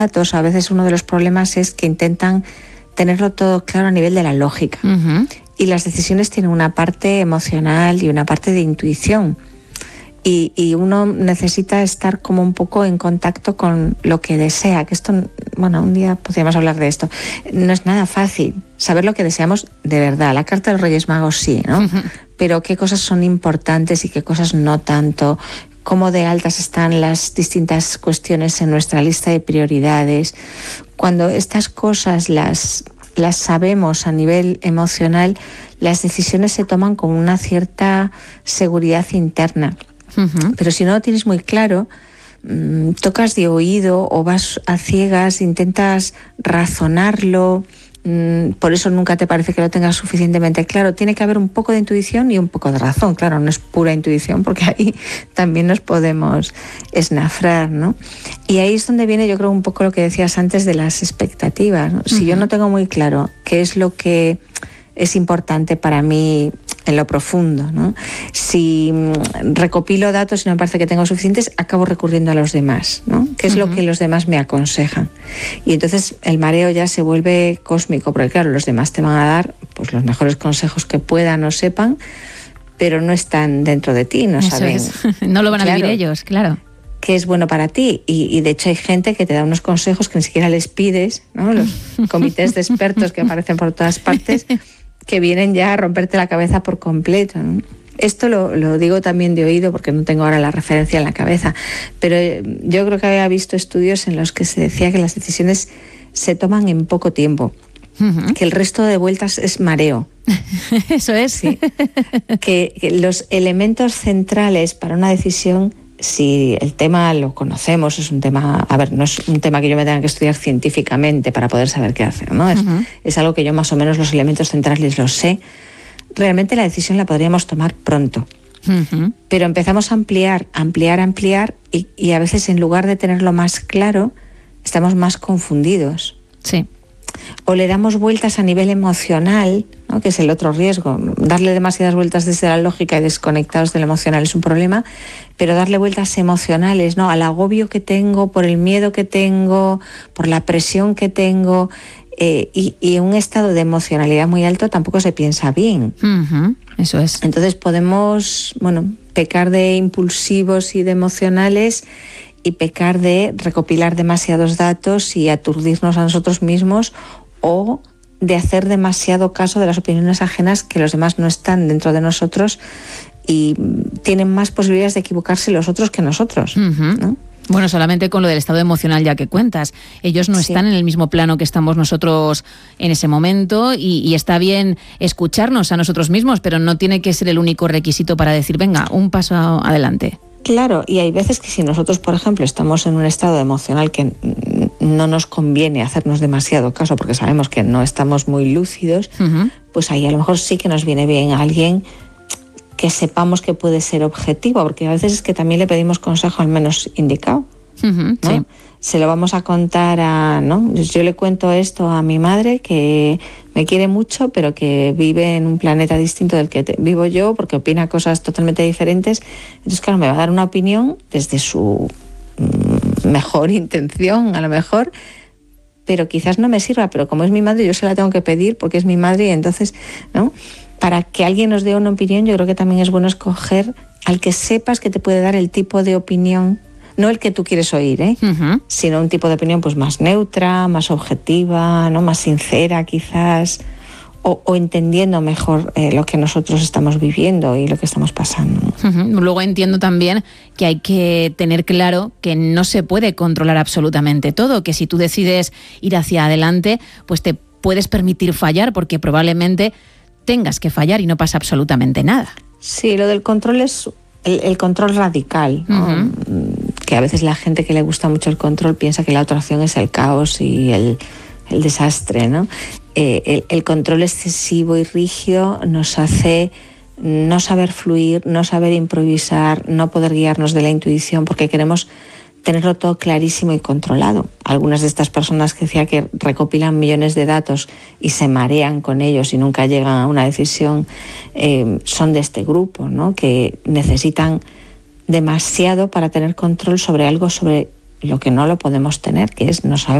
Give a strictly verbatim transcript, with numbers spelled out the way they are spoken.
datos, a veces uno de los problemas es que intentan tenerlo todo claro a nivel de la lógica. Uh-huh. Y las decisiones tienen una parte emocional y una parte de intuición. Y, y uno necesita estar como un poco en contacto con lo que desea, que esto, bueno, un día podríamos hablar de esto. No es nada fácil saber lo que deseamos de verdad. La carta de los Reyes Magos sí, ¿no? Uh-huh. Pero qué cosas son importantes y qué cosas no tanto. Cómo de altas están las distintas cuestiones en nuestra lista de prioridades. Cuando estas cosas las, las sabemos a nivel emocional, las decisiones se toman con una cierta seguridad interna. Uh-huh. Pero si no lo tienes muy claro, mmm, tocas de oído o vas a ciegas, intentas razonarlo, mmm, por eso nunca te parece que lo tengas suficientemente claro. Tiene que haber un poco de intuición y un poco de razón. Claro, no es pura intuición, porque ahí también nos podemos esnafrar, ¿no? Y ahí es donde viene, yo creo, un poco lo que decías antes de las expectativas, ¿no? Uh-huh. Si yo no tengo muy claro qué es lo que es importante para mí en lo profundo, ¿no? Si recopilo datos y no me parece que tengo suficientes, acabo recurriendo a los demás, ¿no? ¿Qué es uh-huh. lo que los demás me aconsejan? Y entonces el mareo ya se vuelve cósmico, porque claro, los demás te van a dar pues los mejores consejos que puedan o sepan, pero no están dentro de ti, no Eso saben. Es. No lo van claro, a vivir ellos, claro. ¿Qué es bueno para ti? Y, y de hecho hay gente que te da unos consejos que ni siquiera les pides, ¿no? Los comités de expertos que aparecen por todas partes, que vienen ya a romperte la cabeza por completo, ¿no? Esto lo, lo digo también de oído porque no tengo ahora la referencia en la cabeza, pero yo creo que había visto estudios en los que se decía que las decisiones se toman en poco tiempo, uh-huh. que el resto de vueltas es mareo. Eso es. Sí. que, que los elementos centrales para una decisión, si el tema lo conocemos, es un tema, a ver, no es un tema que yo me tenga que estudiar científicamente para poder saber qué hacer, ¿no? Es, uh-huh. es algo que yo más o menos los elementos centrales los sé. Realmente la decisión la podríamos tomar pronto. Uh-huh. Pero empezamos a ampliar, ampliar, ampliar y, y a veces en lugar de tenerlo más claro, estamos más confundidos. Sí. O le damos vueltas a nivel emocional, ¿no? Que es el otro riesgo. Darle demasiadas vueltas desde la lógica y desconectados del emocional es un problema, pero darle vueltas emocionales, ¿no? Al agobio que tengo, por el miedo que tengo, por la presión que tengo, eh, y, y en un estado de emocionalidad muy alto tampoco se piensa bien. Uh-huh. Eso es. Entonces podemos, bueno, pecar de impulsivos y de emocionales y pecar de recopilar demasiados datos y aturdirnos a nosotros mismos, o de hacer demasiado caso de las opiniones ajenas, que los demás no están dentro de nosotros y tienen más posibilidades de equivocarse los otros que nosotros, uh-huh. ¿no? Bueno, solamente con lo del estado emocional ya que cuentas. Ellos no sí. están en el mismo plano que estamos nosotros en ese momento y, y está bien escucharnos a nosotros mismos, pero no tiene que ser el único requisito para decir, venga, un paso adelante. Claro, y hay veces que si nosotros, por ejemplo, estamos en un estado emocional que no nos conviene hacernos demasiado caso porque sabemos que no estamos muy lúcidos, uh-huh. pues ahí a lo mejor sí que nos viene bien a alguien que sepamos que puede ser objetivo, porque a veces es que también le pedimos consejo al menos indicado, uh-huh, ¿no? Sí. Se lo vamos a contar a, ¿no? Yo le cuento esto a mi madre, que me quiere mucho, pero que vive en un planeta distinto del que te, vivo yo, porque opina cosas totalmente diferentes. Entonces, claro, me va a dar una opinión desde su mm, mejor intención, a lo mejor, pero quizás no me sirva, pero como es mi madre, yo se la tengo que pedir porque es mi madre y entonces, ¿no? Para que alguien nos dé una opinión, yo creo que también es bueno escoger al que sepas que te puede dar el tipo de opinión, no el que tú quieres oír, ¿eh? Uh-huh. Sino un tipo de opinión pues más neutra, más objetiva, ¿no? Más sincera quizás, o, o entendiendo mejor eh, lo que nosotros estamos viviendo y lo que estamos pasando. Uh-huh. Luego entiendo también que hay que tener claro que no se puede controlar absolutamente todo, que si tú decides ir hacia adelante, pues te puedes permitir fallar porque probablemente tengas que fallar y no pasa absolutamente nada. Sí, lo del control es el, el control radical, ¿no? Uh-huh. Que a veces la gente que le gusta mucho el control piensa que la otra opción es el caos y el, el desastre, ¿no? Eh, el, el control excesivo y rígido nos hace no saber fluir, no saber improvisar, no poder guiarnos de la intuición porque queremos tenerlo todo clarísimo y controlado. Algunas de estas personas que decía que recopilan millones de datos y se marean con ellos y nunca llegan a una decisión, eh, son de este grupo, ¿no? Que necesitan demasiado para tener control sobre algo sobre lo que no lo podemos tener, que es no sabemos